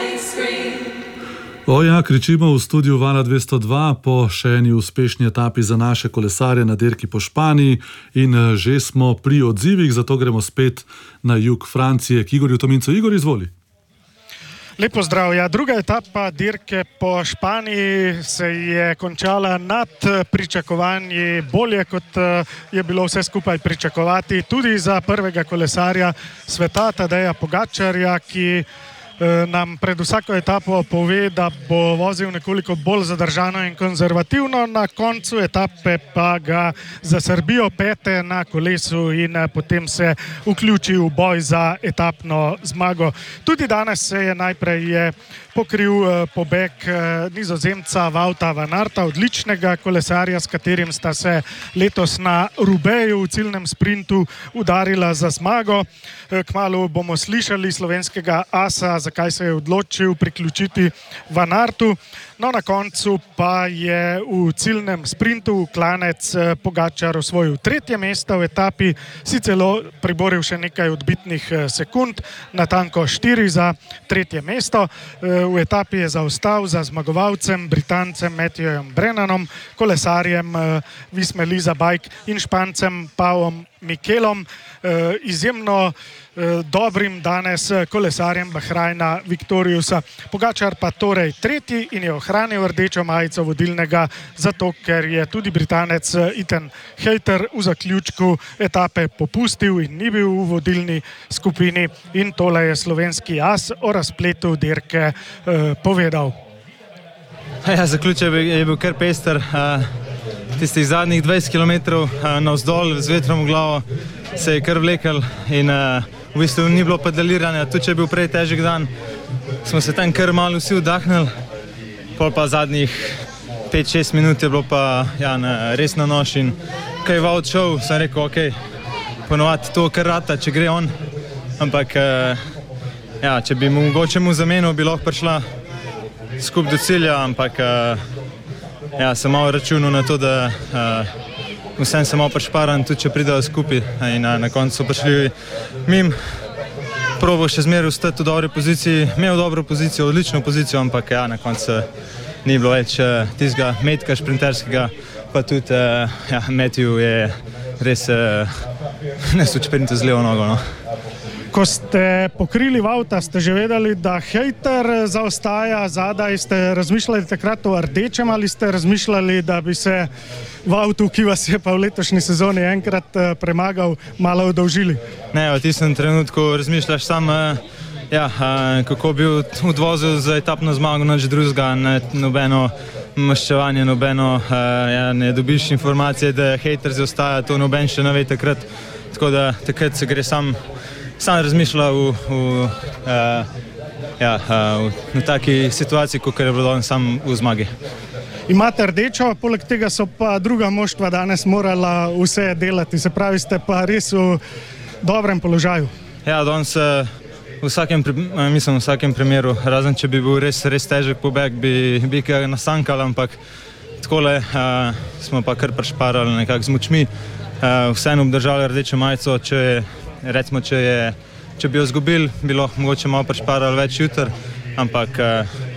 Ja, kričimo v studiu Vala 202 po še eni uspešni etapi za naše kolesarje na dirki po Španiji in že smo pri odzivih, zato gremo spet na jug Francije k Igorju Tomincu. Igor, izvoli. Lepo zdrav. Ja, druga etapa dirke po Španiji se je končala nad pričakovanji, bolje kot je bilo vse skupaj pričakovati, tudi za prvega kolesarja sveta Tadeja Pogačarja, ki nam pred vsako etapo pove, da bo vozil nekoliko bolj zadržano in konzervativno, na koncu etape pa ga zasrbijo pete na kolesu in potem se vključi v boj za etapno zmago. Tudi danes se je najprej pokril pobeg Nizozemca Wouta van Aerta, odličnega kolesarja, s katerim sta se letos na Roubaixu v ciljnem sprintu udarila za zmago. Kmalu bomo slišali slovenskega asa, zakaj se je odločil priključiti Van Aertu. No, na koncu pa je v ciljnem sprintu klanec Pogačar osvojil 3. mesto v etapi, si celo priboril še nekaj odbitnih sekund, natanko 4 za 3. mesto. V etapi je zaostal za zmagovalcem, Britancem Matthewom Brennanom, kolesarjem Visme Lease Bike in Špancem Pauom Mikelom, izjemno dobrim danes kolesarjem Bahrajna Victoriusa. Pogačar pa torej 3. in je ohranil rdečo majico vodilnega, zato ker je tudi Britanec Ethan Hayter v zaključku etape popustil in ni bil v vodilni skupini, in tole je slovenski as o razpletu dirke povedal. Ja, zaključek je bil kar pester. Tistih zadnjih 20 km navzdol z vetrom v glavo se je kar vlekel in v bistvu ni bilo pedaliranja, tudi če je bil prej težek dan. Smo se tam kar malo vsi vdahnili, pol pa zadnjih 5-6 minut je bilo pa res na nož in kaj je Wout šel, sem rekel, ok, ponovati to kar rata, če gre on, ampak če bi mogoče mu zamenil, bi lahko prišla skup do cilja, ampak sem malo računal na to, da vsem se malo prišparan, tudi če pridejo skupaj in na koncu so prišli mim. Probal še zmeraj ostati v dobri poziciji, imel dobro pozicijo, odlično pozicijo, ampak na koncu ni bilo več tistega metka šprinterskega, pa tudi Matthew je res nesel šprinter z levo nogo. Ko ste pokrili Wouta, ste že vedeli, da Hayter zaostaja zadaj, ste razmišljali takrat o rdečem ali ste razmišljali, da bi se Woutu, ki vas je pa v letošnji sezoni enkrat premagal, malo odolžili? Ne, v tistem trenutku razmišljaš sam, kako bi odvozil za etapno zmago, nič drugega, nobeno maščevanje, nobeno, ne dobiš informacije, da Hayter zaostaja, to noben še ne ve takrat, tako da takrat se gre sam razmišljal v taki situaciji, kot je bilo danes sam v zmagi. Imate rdečo, poleg tega so pa druga moštva danes morala vse delati, se pravi, ste pa res v dobrem položaju. Ja, danes v vsakem primeru, razen če bi bil res težek pobeg, bi ga nasankal, ampak takole smo pa kar prišparali nekako z močmi, vseeno obdržali rdečo majico, če bi jo izgubili, bi lahko mogoče malo prišparali več jutr, ampak